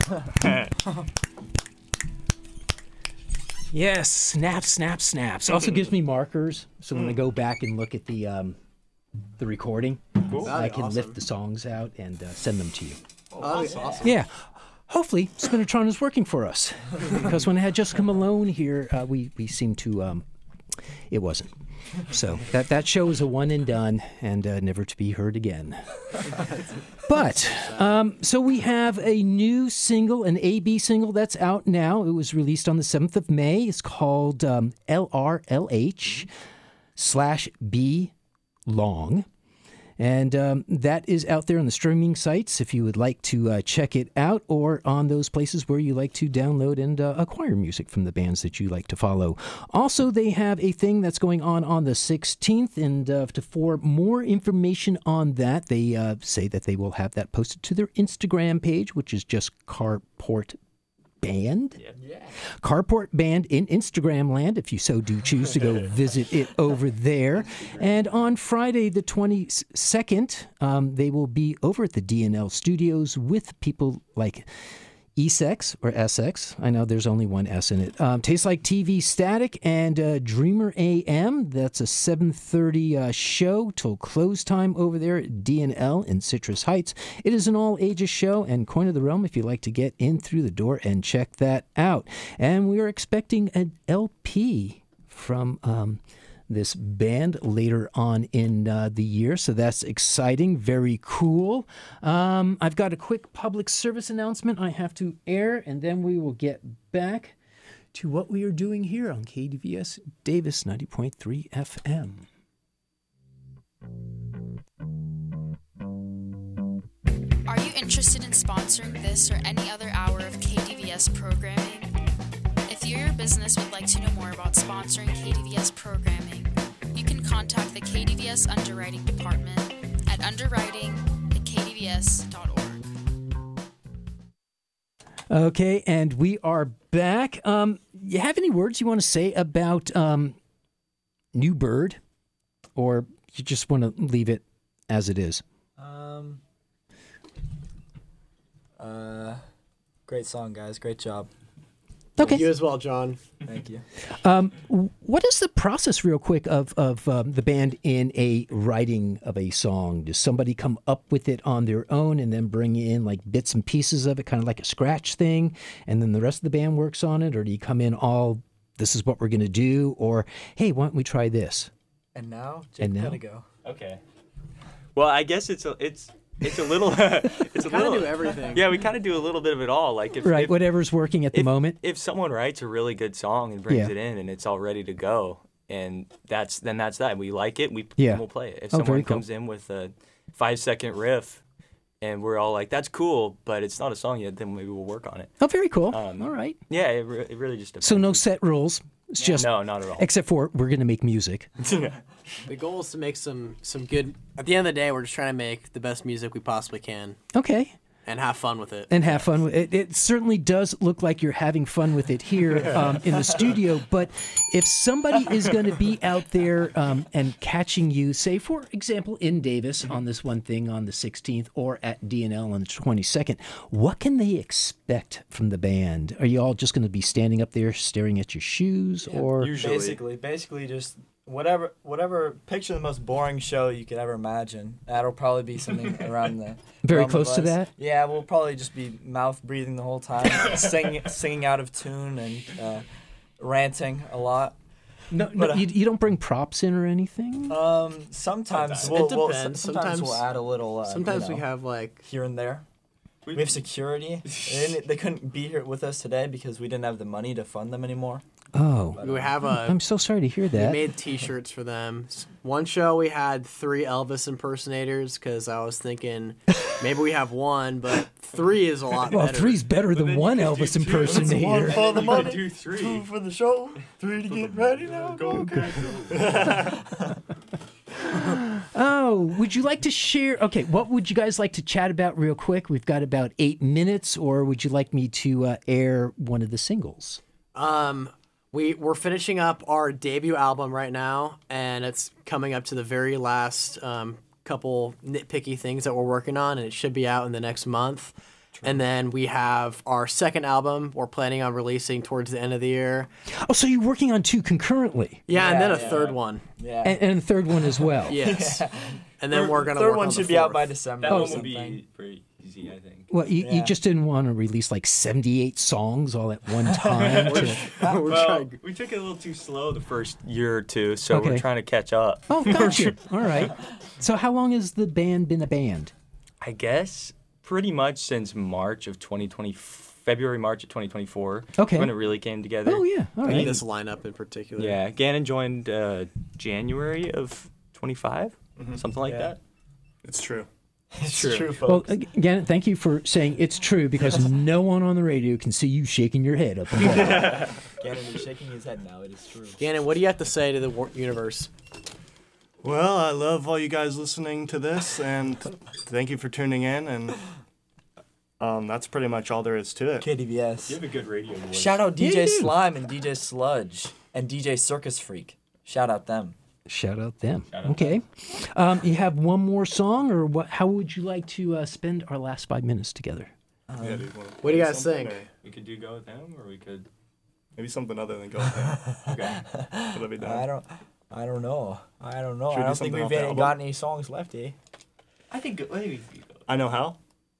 Yes, snaps. Also gives me markers, so when I go back and look at the recording, I can lift the songs out and send them to you. Oh, that's awesome. Yeah. Hopefully, Spinatron is working for us, because when I had Jessica Malone here, we seemed to, it wasn't. So that show is a one and done, and never to be heard again. But so we have a new single, an AB single that's out now. It was released on the 7th of May. It's called LRLH/B Long. And that is out there on the streaming sites if you would like to check it out, or on those places where you like to download and acquire music from the bands that you like to follow. Also, they have a thing that's going on the 16th, and for more information on that, they say that they will have that posted to their Instagram page, which is just Carport Band. Yeah. Carport Band in Instagram land, if you so do choose to go visit it over there. And on Friday the 22nd, they will be over at the DNL Studios with people like ESEX or SX. I know there's only one S in it. Tastes Like TV Static and Dreamer AM. That's a 7:30 show till close time over there at DNL in Citrus Heights. It is an all ages show and Coin of the Realm if you'd like to get in through the door and check that out. And we are expecting an LP from this band later on in the year, so that's exciting, very cool. I've got a quick public service announcement I have to air, and then we will get back to what we are doing here on KDVS Davis 90.3 FM. Are you interested in sponsoring this or any other hour of KDVS programming? If you or your business would like to know more about sponsoring KDVS programming, you can contact the KDVS Underwriting Department at underwriting@kdvs.org. Okay, and we are back. You have any words you want to say about New Bird, or you just want to leave it as it is? Great song, guys. Great job. Okay. You as well, John. Thank you. What is the process, real quick, of the band in a writing of a song? Does somebody come up with it on their own and then bring in like bits and pieces of it, kind of like a scratch thing, and then the rest of the band works on it? Or do you come in all, this is what we're going to do, or, hey, why don't we try this? And now, And Jake, now? gotta go. Okay. Well, I guess it's a little it's a Kind little of do everything. Yeah, we kind of do a little bit of it all. Like if Right, whatever's working at the moment. If someone writes a really good song and brings Yeah. it in and it's all ready to go, and that's that. We like it, Yeah. we'll play it. If Oh, very someone cool. comes in with a 5-second riff and we're all like, that's cool, but it's not a song yet, then maybe we'll work on it. Oh, very cool. All right. Yeah, it really just depends. So no set rules. It's just, No, not at all. except for we're going to make music. The goal is to make some good. At the end of the day, we're just trying to make the best music we possibly can Okay. and have fun with it. And have fun with it. It certainly does look like you're having fun with it here in the studio. But if somebody is going to be out there and catching you, say, for example, in Davis on this one thing on the 16th or at DNL on the 22nd, what can they expect from the band? Are you all just going to be standing up there staring at your shoes? Or Basically just whatever, picture the most boring show you could ever imagine. That'll probably be something around the Very realm of close to us. that? Yeah, we'll probably just be mouth breathing the whole time, singing out of tune and ranting a lot. no, but, you don't bring props in or anything? Sometimes It we'll depends. sometimes we'll add a little. Sometimes we have like here and there. We have security. They couldn't be here with us today because we didn't have the money to fund them anymore. Oh, we have a. I'm so sorry to hear We that. made T-shirts for them. One show we had 3 Elvis impersonators because I was thinking maybe we have one, but 3 is a lot Well, better. 3's better than one Elvis impersonator. For the money, do 3. 2 for the show, 3 to get ready now. Go. Oh, would you like to share? Okay, what would you guys like to chat about real quick? We've got about 8 minutes, or would you like me to air one of the singles? We're finishing up our debut album right now, and it's coming up to the very last couple nitpicky things that we're working on, and it should be out in the next month. And then we have our second album we're planning on releasing towards the end of the year. Oh, so you're working on two concurrently, Yeah, and then a Yeah. third one. Yeah. and the third one as well. Yes. And then we're going to Third work one on should the be out fourth. by December. That or one will be something. pretty easy, I think. Well, you Yeah. just didn't want to release like 78 songs all at one time. We're Well, trying. we took it a little too slow the first year or two, so Okay. we're trying to catch up. Oh, gotcha. All right. So how long has the band been a band? I guess pretty much since March of 2020, February, March of 2024. Okay. When it really came together. Oh, yeah. All I right. think this lineup in particular. Yeah, Gannon joined January of 25, something like Yeah. that. It's true. It's True. true, Well, folks. again, thank you for saying it's true because no one on the radio can see you shaking your head up and down. Gannon is shaking his head now. It is true. Gannon, what do you have to say to the universe? Well, I love all you guys listening to this, and thank you for tuning in. And that's pretty much all there is to it. KDVS. You have a good radio voice. Shout out Yeah, DJ you do. Slime and DJ Sludge and DJ Circus Freak. Shout out them. Shout out them. Shout out Okay. You have one more song, or what? How would you like to spend our last 5 minutes together? Yeah, dude, What do you guys something, think? or We could do Go With Them, or we could... Maybe something other than Go With Them. Okay. That'll be I done. don't know. I don't know. Should I we do don't think something we've off the ain't album? got any songs left, eh? I think maybe we could go. I know how.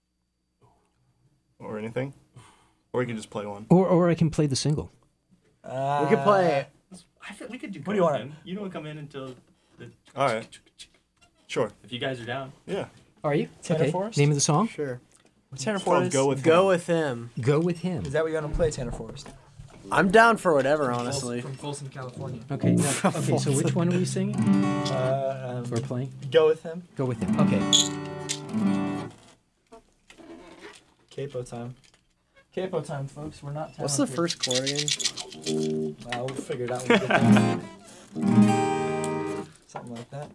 Or anything. Or you can just play one. Or I can play the single. We could play. I feel we could do What Go do you With want? Them. You don't come in until the... All right. Sure. If you guys are down. Yeah. Are you? Tanner Okay. Forrest? Name of the song? Sure. Tanner It's called Forrest. Go With Go Him. with him. Go with him. Is that what you're gonna play, Tanner Forrest? I'm down for whatever, honestly. From Folsom, California. Okay. No, okay. So which one are we singing? We're playing. Go with him. Go with him. Okay. Capo time. Capo time, folks. We're not. What's the talented. first chord again? We'll figure it out when we get there. Something like that.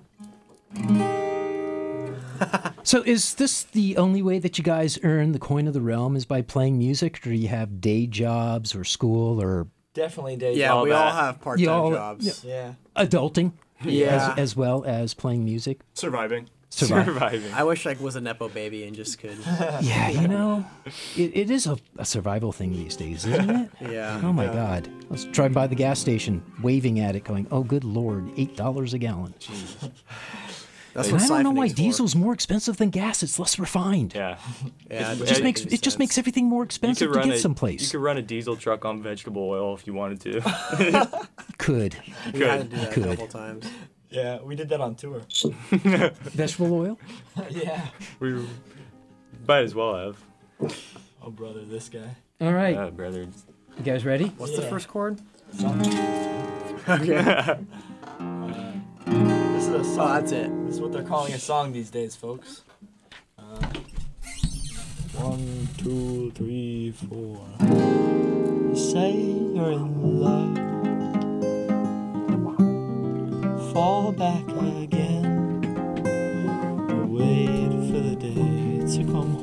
So is this the only way that you guys earn the coin of the realm is by playing music, or do you have day jobs or school or Definitely Dave. Yeah, all we all that. have part-time all- jobs. Yeah. adulting Yeah. as well as playing music? Surviving. Surviving. I wish I was a nepo baby and just could. Yeah, you know, it is a survival thing these days, isn't it? Yeah. Oh my God. I was driving by the gas station, waving at it, going, oh, good Lord, $8 a gallon. That's And what I don't know why siphoning's for. diesel's more expensive than gas. It's less refined. Yeah. Yeah, It just makes everything more expensive to get You someplace. could run a diesel truck on vegetable oil if you wanted to. Could. We had to do that Could. a couple times. Yeah, we did that on tour. Vegetable oil? Yeah. We might as well have. Oh, brother, this guy. All right. Brother. You guys ready? What's the Yeah. first chord? Okay. This is a Oh, song. that's it. This is what they're calling a song these days, folks. 1, 2, 3, 4. You say you're in love.